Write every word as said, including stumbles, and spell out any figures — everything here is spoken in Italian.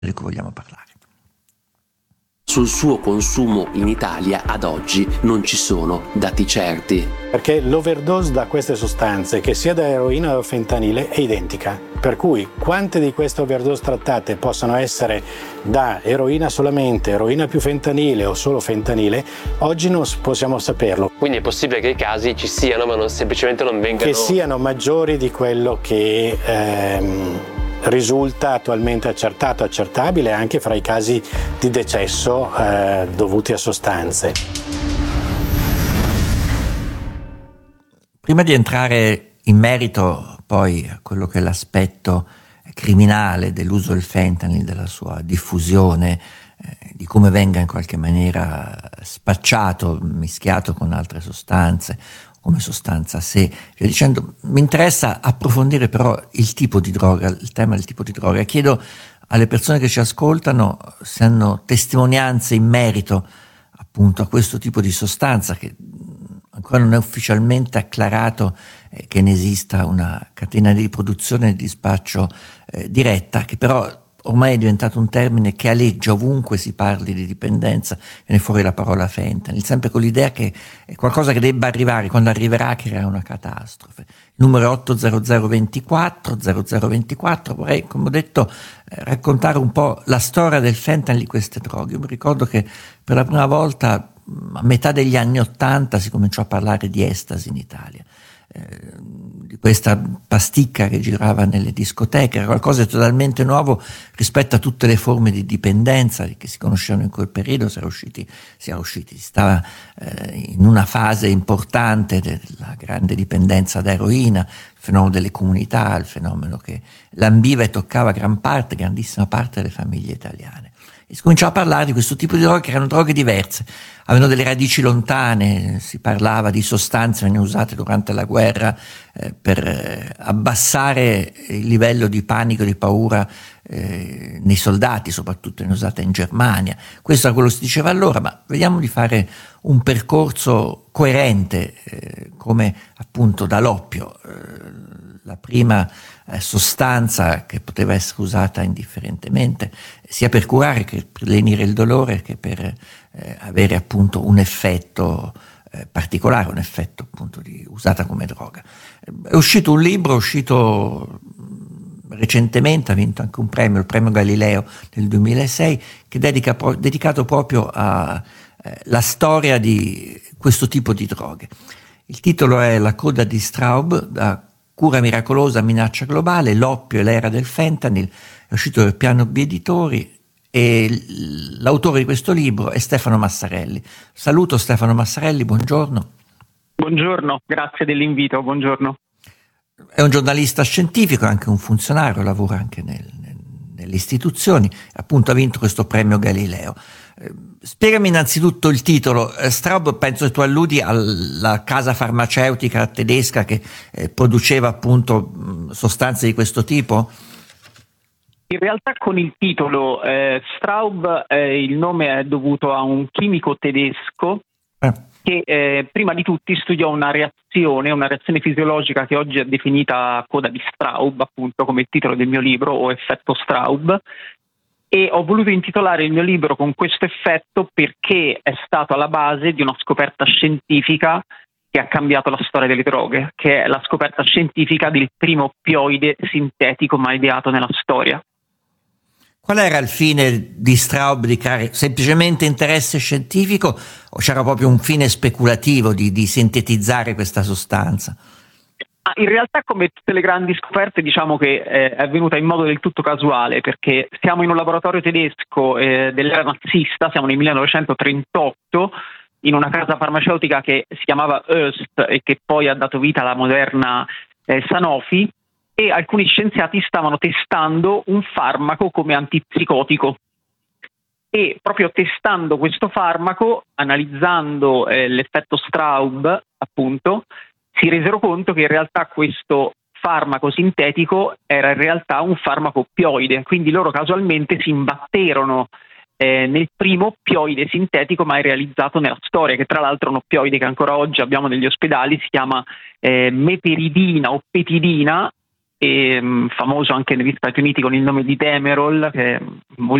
di cui vogliamo parlare. Sul suo consumo in Italia ad oggi non ci sono dati certi. Perché l'overdose da queste sostanze, che sia da eroina o fentanile, è identica. Per cui quante di queste overdose trattate possono essere da eroina solamente, eroina più fentanile o solo fentanile, oggi non possiamo saperlo. Quindi è possibile che i casi ci siano, ma non, semplicemente non vengano... Che siano maggiori di quello che... Ehm, risulta attualmente accertato, accertabile anche fra i casi di decesso eh, dovuti a sostanze. Prima di entrare in merito poi a quello che è l'aspetto criminale dell'uso del fentanyl, della sua diffusione, eh, di come venga in qualche maniera spacciato, mischiato con altre sostanze, come sostanza a sé, via dicendo, mi interessa approfondire però il tipo di droga, il tema del tipo di droga. Chiedo alle persone che ci ascoltano se hanno testimonianze in merito appunto a questo tipo di sostanza, che ancora non è ufficialmente acclarato eh, che ne esista una catena di produzione e di dispaccio eh, diretta, che però ormai è diventato un termine che aleggia ovunque si parli di dipendenza, viene fuori la parola fentanyl, sempre con l'idea che è qualcosa che debba arrivare, quando arriverà creerà una catastrofe. Il numero è otto zero zero ventiquattro zero zero ventiquattro, vorrei, come ho detto, eh, raccontare un po' la storia del fentanyl, di queste droghe. Io mi ricordo che per la prima volta a metà degli anni Ottanta si cominciò a parlare di estasi in Italia. Eh, di questa pasticca che girava nelle discoteche, era qualcosa di totalmente nuovo rispetto a tutte le forme di dipendenza che si conoscevano in quel periodo. Si era usciti, si era usciti, si stava eh, in una fase importante della grande dipendenza da eroina, il fenomeno delle comunità, il fenomeno che lambiva e toccava gran parte, grandissima parte delle famiglie italiane. E si cominciò a parlare di questo tipo di droghe, che erano droghe diverse, avevano delle radici lontane. Si parlava di sostanze che venivano usate durante la guerra eh, per eh, abbassare il livello di panico, di paura eh, nei soldati, soprattutto ne usate in Germania. Questo era quello che si diceva allora, ma vediamo di fare un percorso coerente, eh, come appunto dall'oppio, eh, la prima eh, sostanza che poteva essere usata indifferentemente, sia per curare che per lenire il dolore, che per eh, avere appunto un effetto eh, particolare, un effetto appunto di, usata come droga. È uscito un libro, è uscito recentemente, ha vinto anche un premio, il premio Galileo del duemilasei, che dedica pro- dedicato proprio alla eh, storia di questo tipo di droghe. Il titolo è La coda di Straub, da Cura miracolosa, minaccia globale, l'oppio e l'era del fentanyl. È uscito per Piano B Editori e l'autore di questo libro è Stefano Massarelli. Saluto Stefano Massarelli, buongiorno. Buongiorno, grazie dell'invito, buongiorno. È un giornalista scientifico, anche un funzionario, lavora anche nel, nel, nelle istituzioni, appunto ha vinto questo premio Galileo. Eh, spiegami innanzitutto il titolo. Eh, Straub, penso che tu alludi alla casa farmaceutica tedesca che eh, produceva appunto mh, sostanze di questo tipo? In realtà con il titolo eh, Straub eh, il nome è dovuto a un chimico tedesco eh. che eh, prima di tutti studiò una reazione, una reazione fisiologica che oggi è definita coda di Straub, appunto come il titolo del mio libro, o effetto Straub, e ho voluto intitolare il mio libro con questo effetto perché è stato alla base di una scoperta scientifica che ha cambiato la storia delle droghe, che è la scoperta scientifica del primo oppioide sintetico mai ideato nella storia. Qual era il fine di Straub di creare? Semplicemente interesse scientifico o c'era proprio un fine speculativo di, di sintetizzare questa sostanza? In realtà, come tutte le grandi scoperte, diciamo che eh, è avvenuta in modo del tutto casuale, perché siamo in un laboratorio tedesco eh, dell'era nazista, siamo nel millenovecentotrentotto, in una casa farmaceutica che si chiamava Öst e che poi ha dato vita alla moderna eh, Sanofi, e alcuni scienziati stavano testando un farmaco come antipsicotico. E proprio testando questo farmaco, analizzando eh, l'effetto Straub, appunto, si resero conto che in realtà questo farmaco sintetico era in realtà un farmaco oppioide, quindi loro casualmente si imbatterono eh, nel primo oppioide sintetico mai realizzato nella storia, che tra l'altro è un oppioide che ancora oggi abbiamo negli ospedali, si chiama eh, meperidina o petidina, e, mh, famoso anche negli Stati Uniti con il nome di Demerol, che